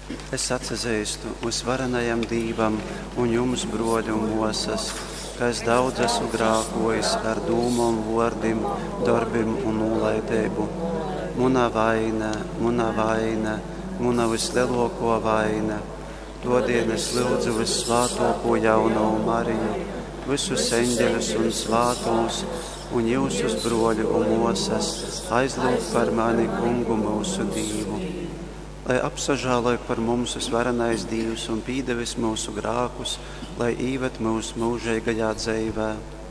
Es atzīstu visvarenajam Dīvam un jums, broļi un mosas, ka es daudz esmu grākojis ar dūmām, vārdiem, darbiem un nolaidību. Muna vaina, muna vislielāko vaina. Todien es lūdzu visvātāko jauno Mariju, visus eņģeļus un svātos, un jūsus, broļi un mosas, aizlūgt par mani Kungu mūsu Dīvu. Lai apsažāloj par mums visvarenais Dievs un pīdevis mūsu grākus, lai īvet mūsu mūžīgajā dzīvē.